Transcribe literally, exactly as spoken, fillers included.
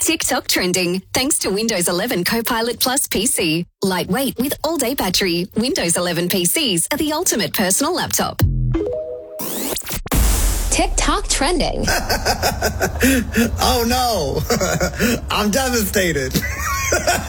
TikTok trending thanks to Windows eleven Copilot Plus P C. Lightweight with all-day battery, Windows eleven P Cs are the ultimate personal laptop. TikTok trending. Oh no, I'm devastated.